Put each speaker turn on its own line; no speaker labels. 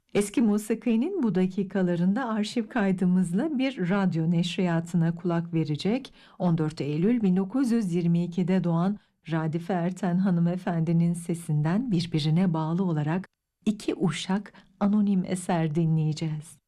Eski musikinin bu dakikalarında arşiv kaydımızla bir radyo neşriyatına kulak verecek, 14 Eylül 1922'de doğan Radife Erten hanımefendinin sesinden birbirine bağlı olarak iki uşak anonim eser dinleyeceğiz.